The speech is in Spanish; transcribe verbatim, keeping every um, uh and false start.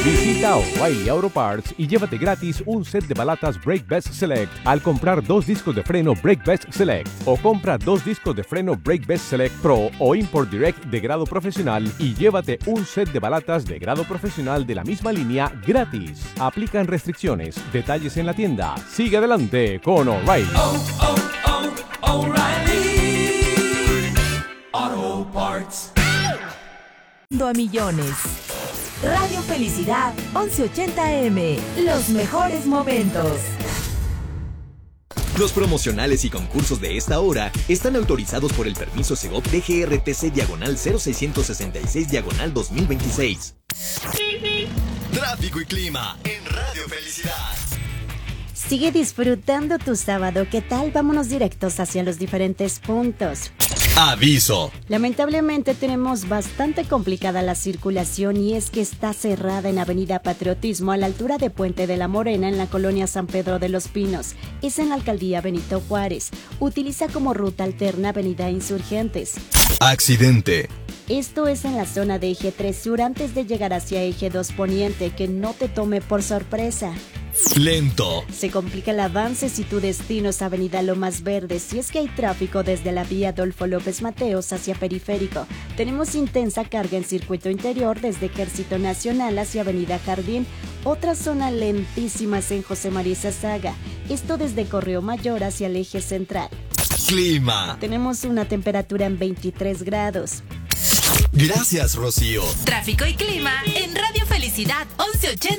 Visita O'Reilly Auto Parts y llévate gratis un set de balatas Brake Best Select al comprar dos discos de freno Brake Best Select, o compra dos discos de freno Brake Best Select Pro o Import Direct de grado profesional y llévate un set de balatas de grado profesional de la misma línea gratis. Aplican restricciones. Detalles en la tienda. Sigue adelante con O'Reilly. Oh, oh, oh, O'Reilly Auto Parts. A millones. Radio Felicidad once ochenta A M. Los mejores momentos. Los promocionales y concursos de esta hora están autorizados por el permiso Segov D G R T C diagonal cero seiscientos sesenta y seis diagonal dos mil veintiséis. Tráfico y clima en Radio Felicidad. Sigue disfrutando tu sábado. ¿Qué tal? Vámonos directos hacia los diferentes puntos. Aviso. Lamentablemente tenemos bastante complicada la circulación y es que está cerrada en Avenida Patriotismo a la altura de Puente de la Morena en la colonia San Pedro de los Pinos. Es en la alcaldía Benito Juárez. Utiliza como ruta alterna Avenida Insurgentes. Accidente. Esto es en la zona de Eje tres Sur antes de llegar hacia Eje dos Poniente, que no te tome por sorpresa. Lento. Se complica el avance si tu destino es Avenida Lomas Verdes, si es que hay tráfico desde la vía Adolfo López Mateos hacia Periférico. Tenemos intensa carga en circuito interior desde Ejército Nacional hacia Avenida Jardín. Otra zona lentísima es en José María Saga. Esto desde Correo Mayor hacia el eje central. Clima. Tenemos una temperatura en veintitrés grados. Gracias, Rocío. Tráfico y clima en Radio Felicidad once ochenta.